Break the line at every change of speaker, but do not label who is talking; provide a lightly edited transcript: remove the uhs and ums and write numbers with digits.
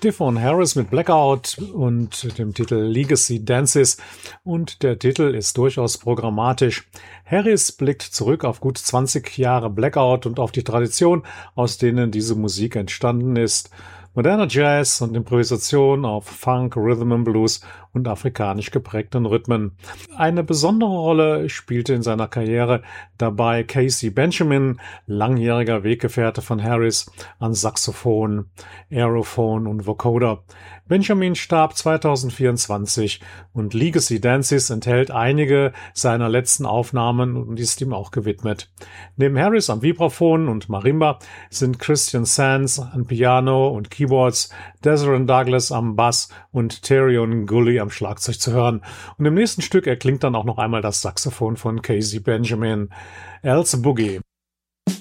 Stephon Harris mit Blackout und dem Titel Legacy Dances, und der Titel ist durchaus programmatisch. Harris blickt zurück auf gut 20 Jahre Blackout und auf die Tradition, aus denen diese Musik entstanden ist. Moderner Jazz und Improvisation auf Funk, Rhythm and Blues und afrikanisch geprägten Rhythmen. Eine besondere Rolle spielte in seiner Karriere dabei Casey Benjamin, langjähriger Weggefährte von Harris an Saxophon, Aerophon und Vocoder. Benjamin starb 2024 und Legacy Dances enthält einige seiner letzten Aufnahmen und ist ihm auch gewidmet. Neben Harris am Vibraphon und Marimba sind Christian Sands an Piano und Keyboards, Desiree Douglas am Bass und Terion Gully am Schlagzeug zu hören. Und im nächsten Stück erklingt dann auch noch einmal das Saxophon von Casey Benjamin. Else Boogie.